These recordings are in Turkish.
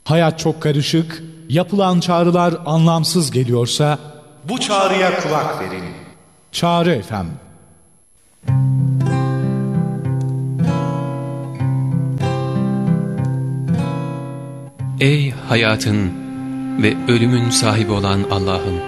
Hayat çok karışık, yapılan çağrılar anlamsız geliyorsa bu çağrıya kulak verin. Çağrı FM. Ey hayatın ve ölümün sahibi olan Allah'ım!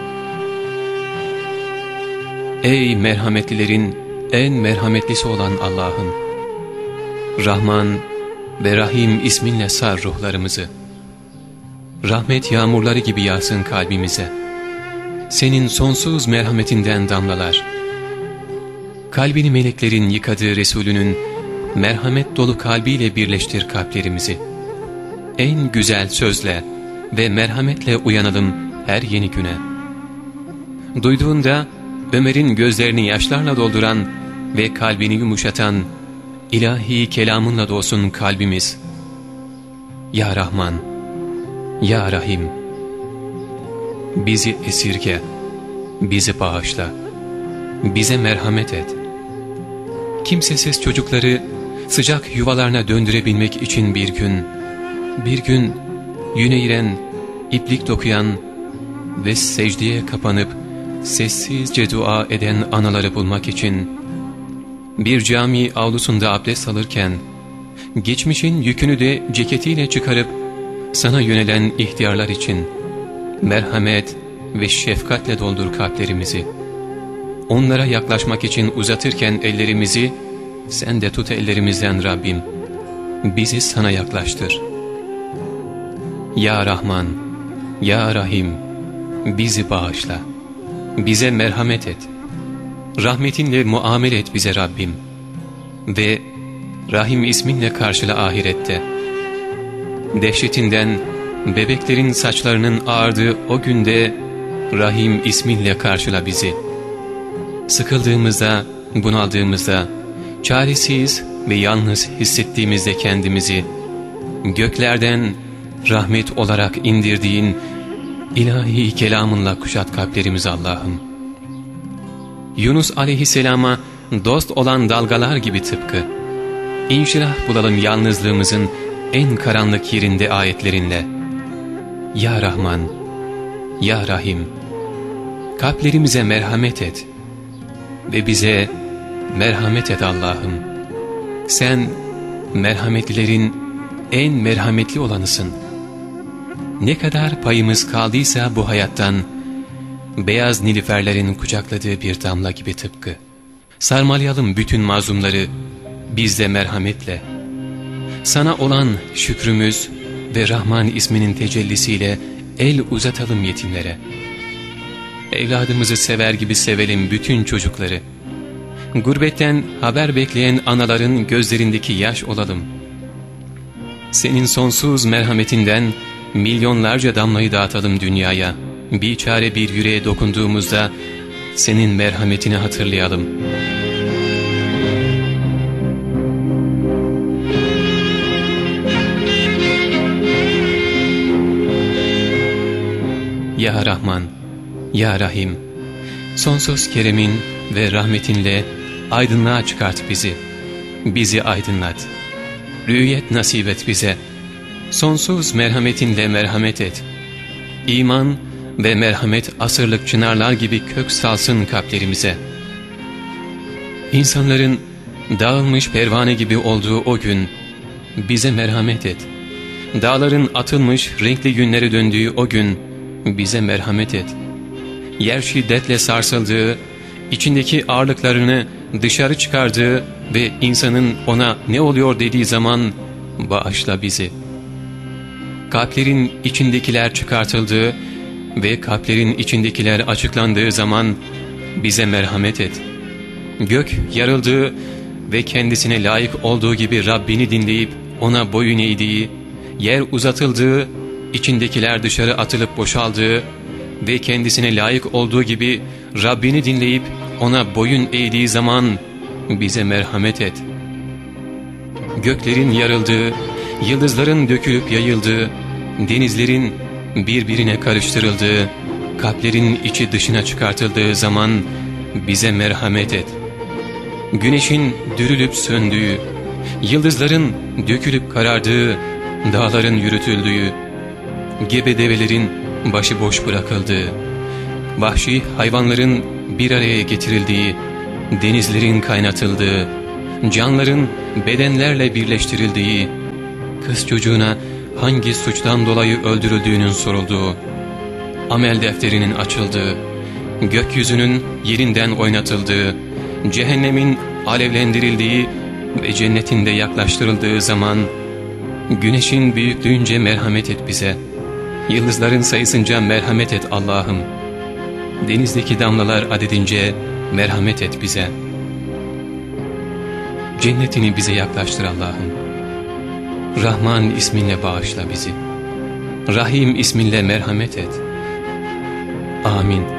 Ey merhametlilerin en merhametlisi olan Allah'ım! Rahman ve Rahim isminle sar ruhlarımızı. Rahmet yağmurları gibi yağsın kalbimize. Senin sonsuz merhametinden damlalar. Kalbini meleklerin yıkadığı Resulünün merhamet dolu kalbiyle birleştir kalplerimizi. En güzel sözle ve merhametle uyanalım her yeni güne. Duyduğunda Ömer'in gözlerini yaşlarla dolduran ve kalbini yumuşatan ilahi kelamınla dolsun kalbimiz. Ya Rahman, Ya Rahim, bizi esirge, bizi bağışla, bize merhamet et. Kimsesiz çocukları sıcak yuvalarına döndürebilmek için bir gün yüne giren, iplik dokuyan ve secdeye kapanıp sessizce dua eden anaları bulmak için bir cami avlusunda abdest alırken geçmişin yükünü de ceketiyle çıkarıp sana yönelen ihtiyarlar için merhamet ve şefkatle doldur kalplerimizi. Onlara yaklaşmak için uzatırken ellerimizi sen de tut ellerimizden Rabbim. Bizi sana yaklaştır. Ya Rahman, Ya Rahim, bizi bağışla, bize merhamet et. Rahmetinle muamele et bize Rabbim. Ve Rahim isminle karşıla ahirette. Dehşetinden bebeklerin saçlarının ağardığı o günde Rahim isminle karşıla bizi. Sıkıldığımızda, bunaldığımızda, çaresiz ve yalnız hissettiğimizde kendimizi göklerden rahmet olarak indirdiğin ilahi kelamınla kuşat kalplerimizi Allah'ım. Yunus aleyhisselama dost olan dalgalar gibi tıpkı. İnşirah bulalım yalnızlığımızın en karanlık yerinde ayetlerinle. Ya Rahman, Ya Rahim, kalplerimize merhamet et ve bize merhamet et Allah'ım. Sen merhametlilerin en merhametli olanısın. Ne kadar payımız kaldıysa bu hayattan, beyaz nilüferlerin kucakladığı bir damla gibi tıpkı. Sarmalayalım bütün mazlumları bizde merhametle. Sana olan şükrümüz ve Rahman isminin tecellisiyle el uzatalım yetimlere. Evladımızı sever gibi sevelim bütün çocukları. Gurbetten haber bekleyen anaların gözlerindeki yaş olalım. Senin sonsuz merhametinden milyonlarca damlayı dağıtalım dünyaya. Biçare bir yüreğe dokunduğumuzda senin merhametini hatırlayalım. Ya Rahman, Ya Rahim, sonsuz keremin ve rahmetinle aydınlığa çıkart bizi. Bizi aydınlat. Rüyet nasip et bize. Sonsuz merhametinle merhamet et. İman ve merhamet asırlık çınarlar gibi kök salsın kalplerimize. İnsanların dağılmış pervane gibi olduğu o gün bize merhamet et. Dağların atılmış renkli günlere döndüğü o gün bize merhamet et. Yer şiddetle sarsıldığı, içindeki ağırlıklarını dışarı çıkardığı ve insanın ona ne oluyor dediği zaman bağışla bizi. Kalplerin içindekiler çıkartıldığı ve kalplerin içindekiler açıklandığı zaman bize merhamet et. Gök yarıldığı ve kendisine layık olduğu gibi Rabbini dinleyip ona boyun eğdiği, yer uzatıldığı, içindekiler dışarı atılıp boşaldığı ve kendisine layık olduğu gibi Rabbini dinleyip ona boyun eğdiği zaman bize merhamet et. Göklerin yarıldığı, yıldızların dökülüp yayıldığı, denizlerin birbirine karıştırıldığı, kalplerin içi dışına çıkartıldığı zaman bize merhamet et. Güneşin dürülüp söndüğü, yıldızların dökülüp karardığı, dağların yürütüldüğü, gebe develerin başıboş bırakıldığı, vahşi hayvanların bir araya getirildiği, denizlerin kaynatıldığı, canların bedenlerle birleştirildiği, kız çocuğuna hangi suçtan dolayı öldürüldüğünün sorulduğu, amel defterinin açıldığı, gökyüzünün yerinden oynatıldığı, cehennemin alevlendirildiği ve cennetinde yaklaştırıldığı zaman, güneşin büyüklüğünce merhamet et bize, yıldızların sayısınca merhamet et Allah'ım, denizdeki damlalar adedince merhamet et bize. Cennetini bize yaklaştır Allah'ım. Rahman isminle bağışla bizi. Rahim isminle merhamet et. Amin.